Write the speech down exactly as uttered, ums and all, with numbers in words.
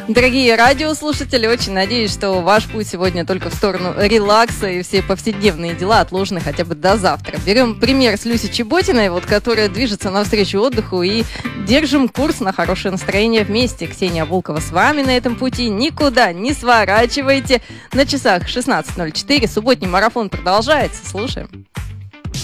Дорогие радиослушатели, очень надеюсь, что ваш путь сегодня только в сторону релакса, и все повседневные дела отложены хотя бы до завтра. Берем пример с Люси Чеботиной, вот, которая движется навстречу отдыху, и держим курс на хорошее настроение вместе. Ксения Волкова с вами на этом пути. Никуда не сворачивайте. На часах шестнадцать ноль четыре. Субботний марафон продолжается. Слушаем.